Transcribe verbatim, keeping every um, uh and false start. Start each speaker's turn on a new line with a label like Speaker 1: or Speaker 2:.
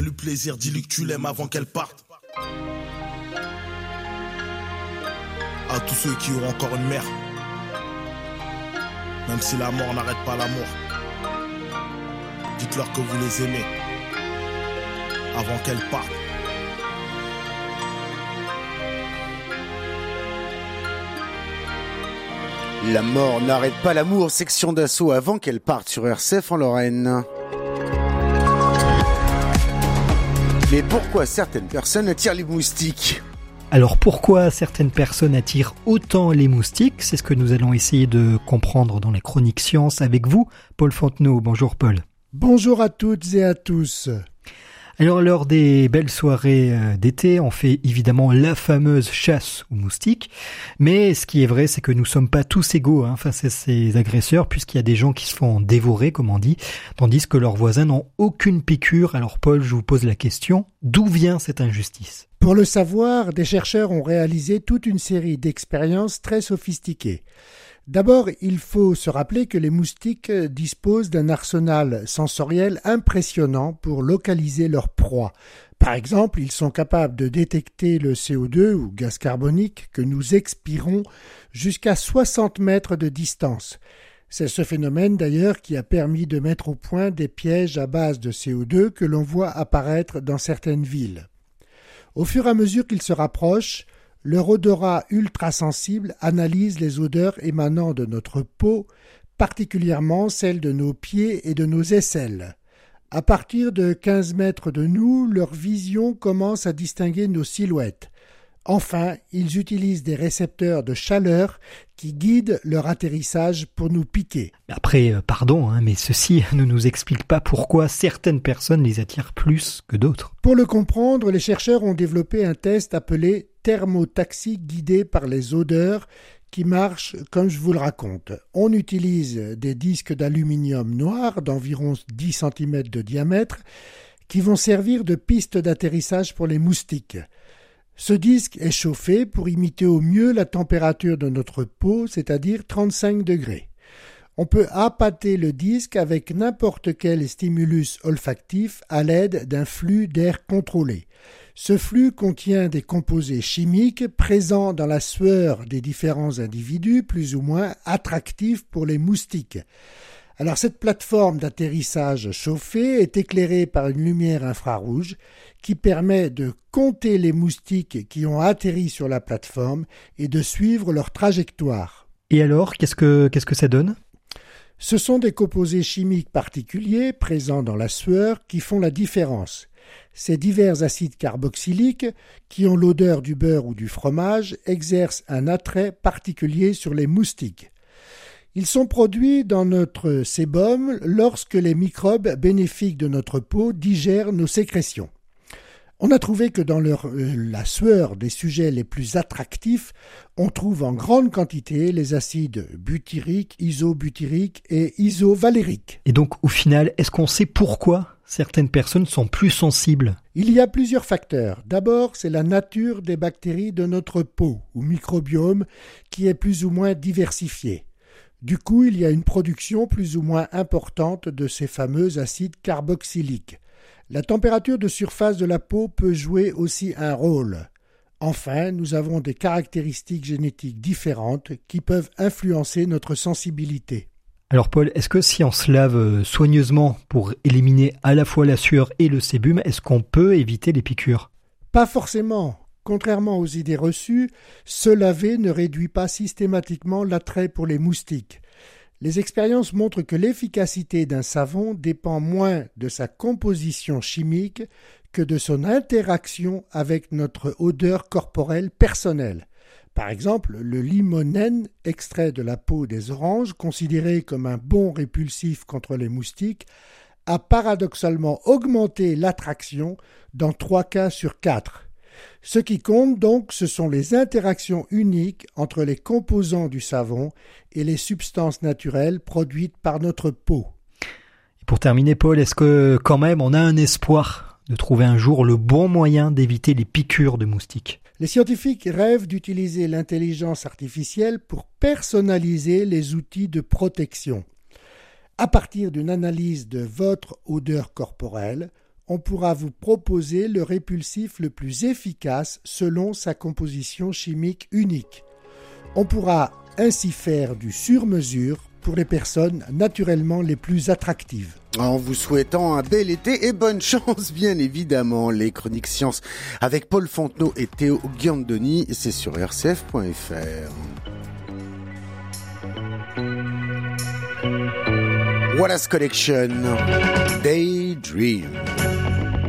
Speaker 1: Le plaisir, dis-lui que tu l'aimes avant qu'elle parte. À tous ceux qui ont encore une mère, même si la mort n'arrête pas l'amour, dites-leur que vous les aimez avant qu'elle parte.
Speaker 2: La mort n'arrête pas l'amour, section d'assaut avant qu'elle parte sur R C F en Lorraine. Mais pourquoi certaines personnes attirent les moustiques ?
Speaker 3: Alors pourquoi certaines personnes attirent autant les moustiques ? C'est ce que nous allons essayer de comprendre dans les chroniques sciences avec vous, Paul Fontenot. Bonjour Paul.
Speaker 4: Bonjour à toutes et à tous.
Speaker 3: Alors lors des belles soirées d'été, on fait évidemment la fameuse chasse aux moustiques. Mais ce qui est vrai, c'est que nous sommes pas tous égaux hein, face à ces agresseurs, puisqu'il y a des gens qui se font dévorer, comme on dit, tandis que leurs voisins n'ont aucune piqûre. Alors Paul, je vous pose la question, d'où vient cette injustice ?
Speaker 4: Pour le savoir, des chercheurs ont réalisé toute une série d'expériences très sophistiquées. D'abord, il faut se rappeler que les moustiques disposent d'un arsenal sensoriel impressionnant pour localiser leur proie. Par exemple, ils sont capables de détecter le C O deux ou gaz carbonique que nous expirons jusqu'à soixante mètres de distance. C'est ce phénomène d'ailleurs qui a permis de mettre au point des pièges à base de C O deux que l'on voit apparaître dans certaines villes. Au fur et à mesure qu'ils se rapprochent, leur odorat ultrasensible analyse les odeurs émanant de notre peau, particulièrement celles de nos pieds et de nos aisselles. À partir de quinze mètres de nous, leur vision commence à distinguer nos silhouettes. Enfin, ils utilisent des récepteurs de chaleur qui guident leur atterrissage pour nous piquer.
Speaker 3: Après, euh, pardon, hein, mais ceci ne nous explique pas pourquoi certaines personnes les attirent plus que d'autres.
Speaker 4: Pour le comprendre, les chercheurs ont développé un test appelé thermotaxie guidée par les odeurs qui marche comme je vous le raconte. On utilise des disques d'aluminium noir d'environ dix centimètres de diamètre qui vont servir de piste d'atterrissage pour les moustiques. Ce disque est chauffé pour imiter au mieux la température de notre peau, c'est-à-dire trente-cinq degrés. On peut appâter le disque avec n'importe quel stimulus olfactif à l'aide d'un flux d'air contrôlé. Ce flux contient des composés chimiques présents dans la sueur des différents individus, plus ou moins attractifs pour les moustiques. Alors cette plateforme d'atterrissage chauffée est éclairée par une lumière infrarouge qui permet de compter les moustiques qui ont atterri sur la plateforme et de suivre leur trajectoire.
Speaker 3: Et alors, qu'est-ce que, qu'est-ce que ça donne ?
Speaker 4: Ce sont des composés chimiques particuliers présents dans la sueur qui font la différence. Ces divers acides carboxyliques, qui ont l'odeur du beurre ou du fromage, exercent un attrait particulier sur les moustiques. Ils sont produits dans notre sébum lorsque les microbes bénéfiques de notre peau digèrent nos sécrétions. On a trouvé que dans leur, euh, la sueur des sujets les plus attractifs, on trouve en grande quantité les acides butyriques, isobutyriques et isovalériques.
Speaker 3: Et donc, au final, est-ce qu'on sait pourquoi certaines personnes sont plus sensibles ?
Speaker 4: Il y a plusieurs facteurs. D'abord, c'est la nature des bactéries de notre peau, ou microbiome, qui est plus ou moins diversifié. Du coup, il y a une production plus ou moins importante de ces fameux acides carboxyliques. La température de surface de la peau peut jouer aussi un rôle. Enfin, nous avons des caractéristiques génétiques différentes qui peuvent influencer notre sensibilité.
Speaker 3: Alors Paul, est-ce que si on se lave soigneusement pour éliminer à la fois la sueur et le sébum, est-ce qu'on peut éviter les piqûres ?
Speaker 4: Pas forcément. Contrairement aux idées reçues, se laver ne réduit pas systématiquement l'attrait pour les moustiques. Les expériences montrent que l'efficacité d'un savon dépend moins de sa composition chimique que de son interaction avec notre odeur corporelle personnelle. Par exemple, le limonène, extrait de la peau des oranges, considéré comme un bon répulsif contre les moustiques, a paradoxalement augmenté l'attraction dans trois cas sur quatre. Ce qui compte donc, ce sont les interactions uniques entre les composants du savon et les substances naturelles produites par notre peau.
Speaker 3: Et pour terminer, Paul, est-ce que quand même on a un espoir de trouver un jour le bon moyen d'éviter les piqûres de moustiques ?
Speaker 4: Les scientifiques rêvent d'utiliser l'intelligence artificielle pour personnaliser les outils de protection. À partir d'une analyse de votre odeur corporelle, on pourra vous proposer le répulsif le plus efficace selon sa composition chimique unique. On pourra ainsi faire du sur-mesure pour les personnes naturellement les plus attractives.
Speaker 2: En vous souhaitant un bel été et bonne chance, bien évidemment. Les chroniques sciences avec Paul Fontenot et Théo Ghiandoni, c'est sur r c f point f r. Wallace Collection, Daydream.